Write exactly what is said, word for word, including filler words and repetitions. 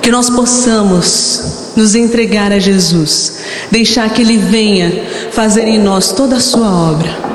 que nós possamos nos entregar a Jesus, deixar que Ele venha fazer em nós toda a sua obra.